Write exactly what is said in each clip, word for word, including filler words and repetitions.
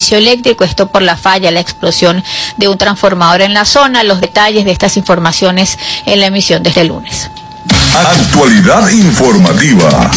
servicio eléctrico, esto por la falla, la explosión de un transformador en la zona. Los detalles de estas informaciones en la emisión de este lunes. Actualidad informativa.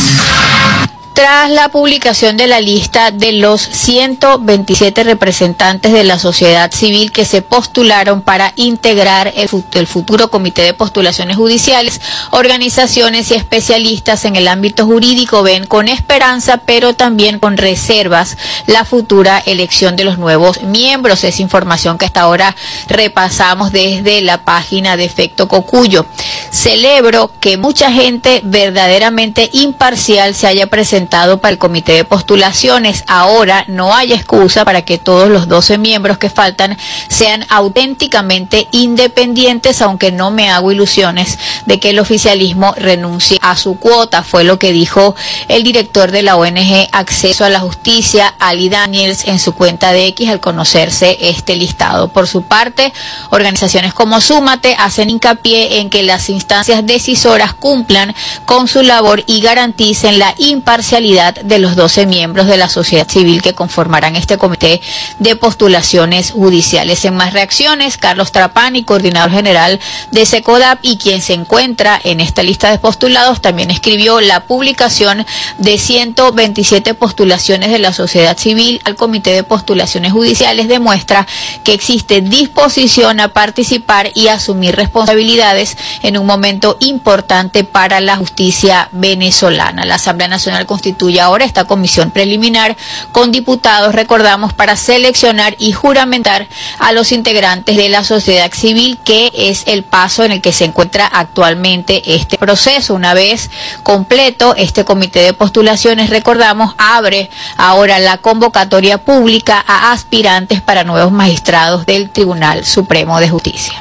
Tras la publicación de la lista de los ciento veintisiete representantes de la sociedad civil que se postularon para integrar el, el futuro Comité de Postulaciones Judiciales, organizaciones y especialistas en el ámbito jurídico ven con esperanza, pero también con reservas, la futura elección de los nuevos miembros. Es información que hasta ahora repasamos desde la página de Efecto Cocuyo. Celebro que mucha gente verdaderamente imparcial se haya presentado para el comité de postulaciones. Ahora no hay excusa para que todos los doce miembros que faltan sean auténticamente independientes, aunque no me hago ilusiones de que el oficialismo renuncie a su cuota, fue lo que dijo el director de la O N G Acceso a la Justicia, Ali Daniels, en su cuenta de X al conocerse este listado. Por su parte, organizaciones como Súmate hacen hincapié en que las instancias decisoras cumplan con su labor y garanticen la imparcialidad de los doce miembros de la sociedad civil que conformarán este comité de postulaciones judiciales. En más reacciones, Carlos Trapani, coordinador general de SECODAP y quien se encuentra en esta lista de postulados, también escribió: la publicación de ciento veintisiete postulaciones de la sociedad civil al comité de postulaciones judiciales demuestra que existe disposición a participar y asumir responsabilidades en un momento importante para la justicia venezolana. La Asamblea Nacional Constitucional constituye ahora esta comisión preliminar con diputados, recordamos, para seleccionar y juramentar a los integrantes de la sociedad civil, que es el paso en el que se encuentra actualmente este proceso. Una vez completo este comité de postulaciones, recordamos, abre ahora la convocatoria pública a aspirantes para nuevos magistrados del Tribunal Supremo de Justicia.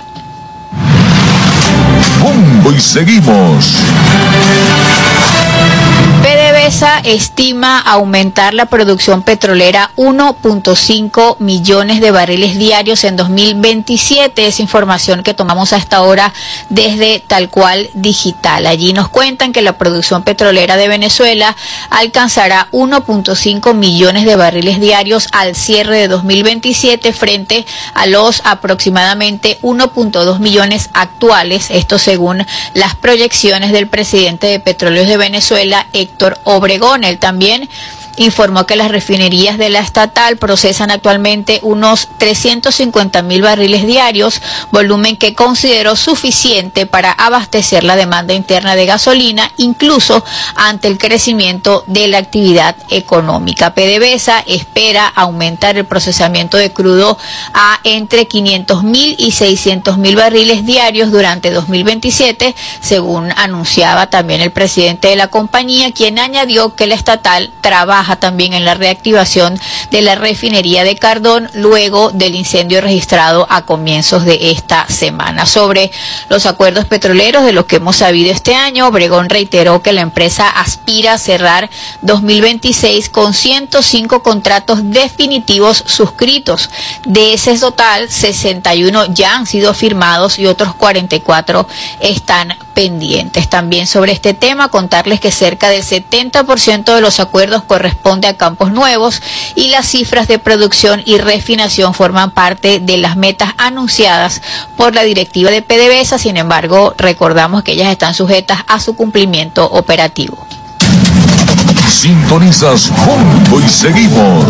Rumbo y seguimos. PDVSA estima aumentar la producción petrolera uno punto cinco millones de barriles diarios en dos mil veintisiete. Es información que tomamos hasta ahora desde Tal Cual Digital. Allí nos cuentan que la producción petrolera de Venezuela alcanzará uno punto cinco millones de barriles diarios al cierre de dos mil veintisiete frente a los aproximadamente uno punto dos millones actuales. Esto según las proyecciones del presidente de Petróleos de Venezuela, Héctor Obregón. Él también informó que las refinerías de la estatal procesan actualmente unos trescientos cincuenta mil barriles diarios, volumen que consideró suficiente para abastecer la demanda interna de gasolina, incluso ante el crecimiento de la actividad económica. PDVSA espera aumentar el procesamiento de crudo a entre quinientos mil y seiscientos mil barriles diarios durante dos mil veintisiete, según anunciaba también el presidente de la compañía, quien añadió que la estatal trabaja también en la reactivación de la refinería de Cardón luego del incendio registrado a comienzos de esta semana. Sobre los acuerdos petroleros de los que hemos sabido este año, Obregón reiteró que la empresa aspira a cerrar dos mil veintiséis con ciento cinco contratos definitivos suscritos. De ese total, sesenta y uno ya han sido firmados y otros cuarenta y cuatro están pendientes. También sobre este tema, contarles que cerca del setenta por ciento de los acuerdos corresponde a campos nuevos y las cifras de producción y refinación forman parte de las metas anunciadas por la directiva de PDVSA. Sin embargo, recordamos que ellas están sujetas a su cumplimiento operativo. Sintonizas Rumbo y seguimos.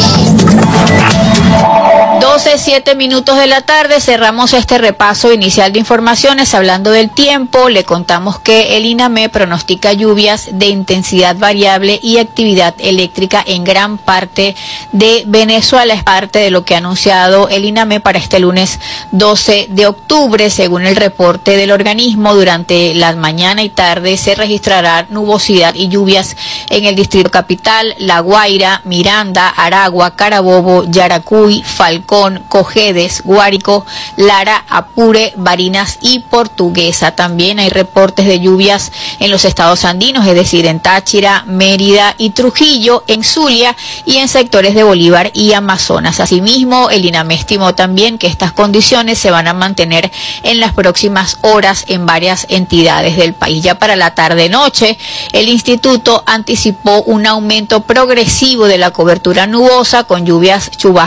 doce, siete minutos de la tarde, cerramos este repaso inicial de informaciones. Hablando del tiempo, le contamos que el INAME pronostica lluvias de intensidad variable y actividad eléctrica en gran parte de Venezuela. Es parte de lo que ha anunciado el INAME para este lunes doce de octubre. Según el reporte del organismo, durante la mañana y tarde se registrará nubosidad y lluvias en el distrito capital, La Guaira, Miranda, Aragua, Carabobo, Yaracuy, Falcón, Cojedes, Guárico, Lara, Apure, Barinas y Portuguesa. También hay reportes de lluvias en los estados andinos, es decir, en Táchira, Mérida y Trujillo, en Zulia y en sectores de Bolívar y Amazonas. Asimismo, el INAME estimó también que estas condiciones se van a mantener en las próximas horas en varias entidades del país. Ya para la tarde-noche, el instituto anticipó un aumento progresivo de la cobertura nubosa con lluvias chubascos